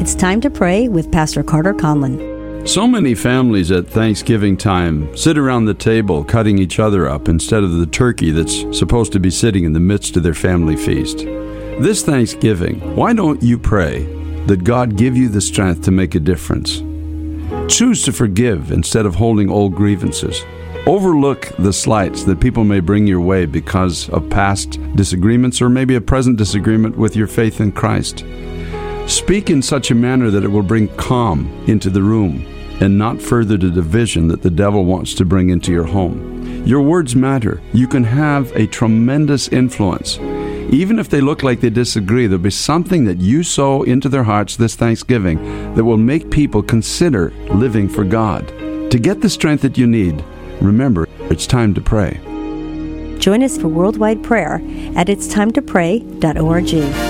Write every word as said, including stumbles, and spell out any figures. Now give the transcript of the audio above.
It's Time to Pray with Pastor Carter Conlon. So many families at Thanksgiving time sit around the table cutting each other up instead of the turkey that's supposed to be sitting in the midst of their family feast. This Thanksgiving, why don't you pray that God give you the strength to make a difference? Choose to forgive instead of holding old grievances. Overlook the slights that people may bring your way because of past disagreements or maybe a present disagreement with your faith in Christ. Speak in such a manner that it will bring calm into the room and not further the division that the devil wants to bring into your home. Your words matter. You can have a tremendous influence. Even if they look like they disagree, there'll be something that you sow into their hearts this Thanksgiving that will make people consider living for God. To get the strength that you need, remember, it's time to pray. Join us for worldwide prayer at its time to pray dot org.